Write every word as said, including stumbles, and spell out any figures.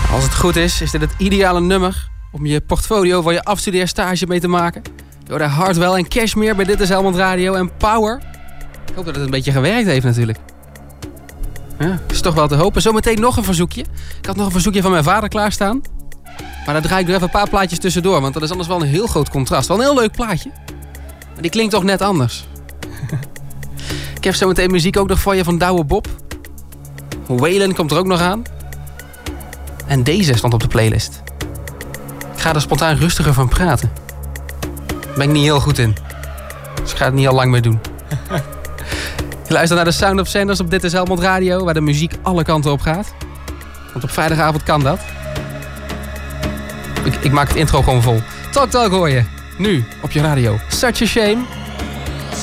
Als het goed is, is dit het ideale nummer om je portfolio voor je afstudeerstage mee te maken. Door de Hardwell en Cashmere bij Dit is Helmond Radio en Power. Ik hoop dat het een beetje gewerkt heeft natuurlijk. Ja, is toch wel te hopen. Zometeen nog een verzoekje. Ik had nog een verzoekje van mijn vader klaarstaan. Maar daar draai ik nog even een paar plaatjes tussendoor. Want dat is anders wel een heel groot contrast. Wel een heel leuk plaatje. Maar die klinkt toch net anders. Ik heb zometeen muziek ook nog voor je van Douwe Bob. Waylon komt er ook nog aan. En deze stond op de playlist. Ik ga er spontaan rustiger van praten. Daar ben ik niet heel goed in. Dus ik ga het niet al lang mee doen. Je luistert naar de Sound of Sanders op Dit is Helmond Radio, waar de muziek alle kanten op gaat. Want op vrijdagavond kan dat. Ik, ik maak het intro gewoon vol. Talk Talk hoor je. Nu op je radio. Such a Shame.